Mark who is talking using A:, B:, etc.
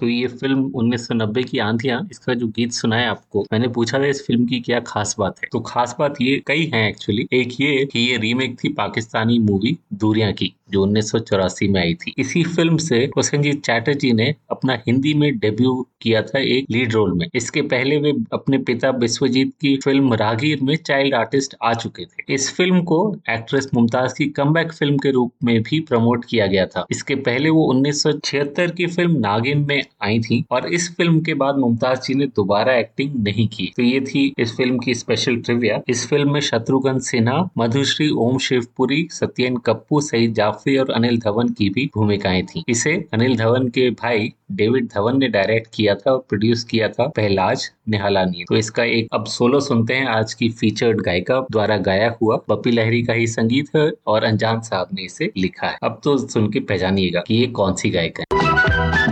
A: तो ये फिल्म 1990 की आंधियां, इसका जो गीत सुना है आपको, मैंने पूछा था इस फिल्म की क्या खास बात है, तो खास बात ये कई है एक्चुअली। एक ये कि ये रीमेक थी पाकिस्तानी मूवी दूरियां की, जो 1984 में आई थी। इसी फिल्म से प्रसेनजीत चैटर्जी ने अपना हिंदी में डेब्यू किया था एक लीड रोल में। इसके पहले वे अपने पिता बिस्वजीत की फिल्म रागीर में चाइल्ड आर्टिस्ट आ चुके थे। इस फिल्म को एक्ट्रेस मुमताज की कमबैक फिल्म के रूप में भी प्रमोट किया गया था। इसके पहले वो 1976 की फिल्म नागिन में आई थी और इस फिल्म के बाद मुमताज जी ने दोबारा एक्टिंग नहीं की। तो ये थी इस फिल्म की स्पेशल ट्रिविया। इस फिल्म में शत्रुघ्न सिन्हा, मधुश्री, ओम शिवपुरी, सत्येन कप्पू, सईद जाफरी और अनिल धवन की भी भूमिकाएं थी। इसे अनिल धवन के भाई डेविड धवन ने डायरेक्ट किया था और प्रोड्यूस किया था पहलाज निहालानी। तो इसका एक अब सोलो सुनते हैं, आज की फीचर्ड गायिका द्वारा गाया हुआ। बप्पी लहरी का ही संगीत है और अनजान साहब ने इसे लिखा है। अब तो सुन के पहचानिएगा कि ये कौन सी गायिका है।